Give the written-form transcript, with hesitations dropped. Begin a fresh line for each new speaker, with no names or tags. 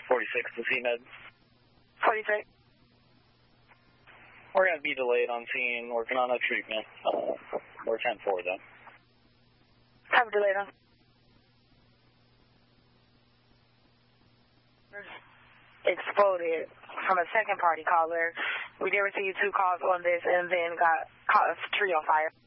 46 to CNED.
46.
We're going to be delayed on scene, working on a treatment. We're 10-4 though.
Have a delay on. Exploded from a second party caller. We did receive 2 calls on this and then got a tree on fire.